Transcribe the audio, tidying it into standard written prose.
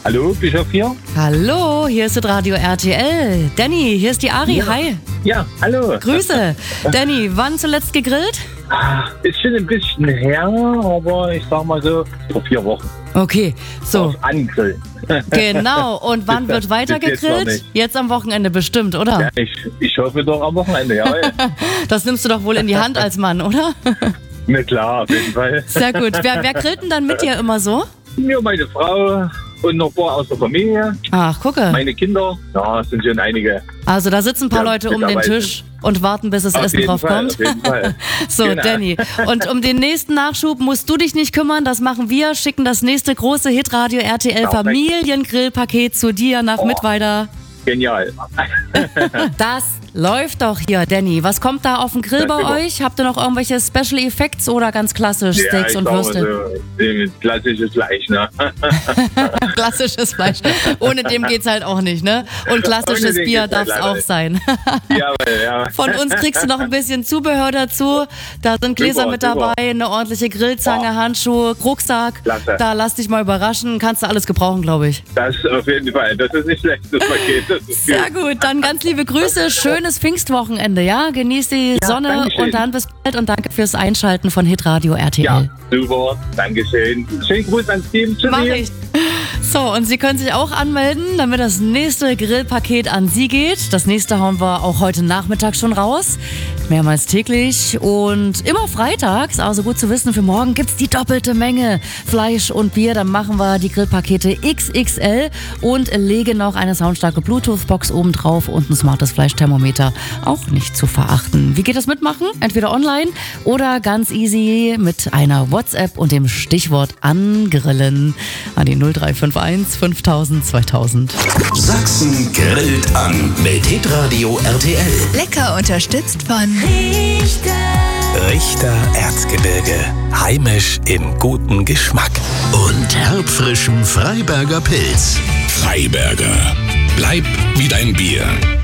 Hallo, Bischof hier. Hallo, hier ist das Radio RTL. Danny, hier ist die Ari. Ja. Hi. Ja, hallo. Grüße. Danny, wann zuletzt gegrillt? Ist schon ein bisschen her, aber ich sag mal so, vor 4 Wochen. Okay, so. Auf Angrillen. Genau. Und wann wird weiter Bis jetzt noch gegrillt? nicht. Jetzt am Wochenende bestimmt, oder? Ja, ich hoffe doch am Wochenende, ja. Das nimmst du doch wohl in die Hand als Mann, oder? Na klar, auf jeden Fall. Sehr gut. Wer grillt denn dann mit dir immer so? Mir, meine Frau und noch ein paar aus der Familie. Ach, gucke. Meine Kinder. Ja, es sind schon einige. Also da sitzen ein paar Ja, Leute um den mittlerweile. Tisch und warten, bis das Auf Essen jeden drauf Fall, kommt. auf jeden Fall. So, Genau. Danny. Und um den nächsten Nachschub musst du dich nicht kümmern. Das machen wir. Schicken das nächste große Hitradio RTL Perfekt. Familiengrillpaket zu dir nach Mittweida. Genial. Das läuft doch hier, Danny. Was kommt da auf den Grill bei super. euch? Habt ihr noch irgendwelche Special Effects oder ganz klassisch Steaks ich und sag mal Würste? So, klassisches Fleisch, ne? Klassisches Fleisch. Ohne dem geht's halt auch nicht, ne? Und klassisches Ohne dem Bier geht's halt darf's leider auch nicht. sein. Ja. Von uns kriegst du noch ein bisschen Zubehör dazu. Da sind Gläser Super, mit super. dabei, eine ordentliche Grillzange, Handschuhe, Rucksack. Klasse. Da lass dich mal überraschen. Kannst du alles gebrauchen, glaube ich. Das auf jeden Fall. Das ist nicht schlecht, das Paket. Das ist Sehr gut. Dann ganz liebe Grüße. Schönes Pfingstwochenende, ja? Genieß die Sonne Dankeschön. und dann bis bald und danke fürs Einschalten von Hitradio RTL. Ja, super. Dankeschön. Schönen Gruß ans Team. Tschüssi. Mach ich. So, und Sie können sich auch anmelden, damit das nächste Grillpaket an Sie geht. Das nächste hauen wir auch heute Nachmittag schon raus. Mehrmals täglich und immer freitags. Also gut zu wissen, für morgen gibt's die doppelte Menge Fleisch und Bier. Dann machen wir die Grillpakete XXL und legen noch eine soundstarke Bluetooth-Box oben drauf und ein smartes Fleischthermometer. Auch nicht zu verachten. Wie geht das mitmachen? Entweder online oder ganz easy mit einer WhatsApp und dem Stichwort angrillen an die 0351 5000 2000. Sachsen grillt an mit Hitradio RTL. Lecker unterstützt von Richter Erzgebirge. Heimisch im guten Geschmack. Und herbfrischem Freiberger Pilz. Freiberger. Bleib wie dein Bier.